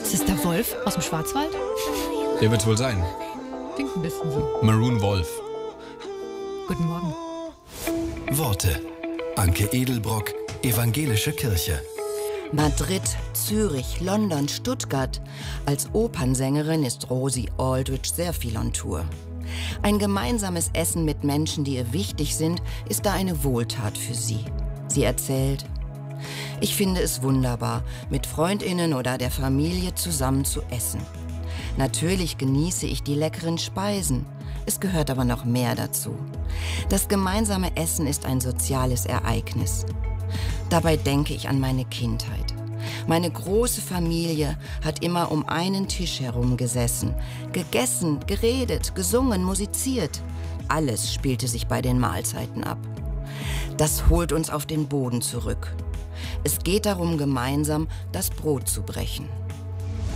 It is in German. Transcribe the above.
Ist das der Wolf aus dem Schwarzwald? Der wird's wohl sein. Klingt ein bisschen so. Maroon Wolf. Guten Morgen. Worte. Anke Edelbrock, Evangelische Kirche. Madrid, Zürich, London, Stuttgart. Als Opernsängerin ist Rosie Aldridge sehr viel on Tour. Ein gemeinsames Essen mit Menschen, die ihr wichtig sind, ist da eine Wohltat für sie. Sie erzählt: Ich finde es wunderbar, mit FreundInnen oder der Familie zusammen zu essen. Natürlich genieße ich die leckeren Speisen. Es gehört aber noch mehr dazu. Das gemeinsame Essen ist ein soziales Ereignis. Dabei denke ich an meine Kindheit. Meine große Familie hat immer um einen Tisch herum gesessen, gegessen, geredet, gesungen, musiziert. Alles spielte sich bei den Mahlzeiten ab. Das holt uns auf den Boden zurück. Es geht darum, gemeinsam das Brot zu brechen.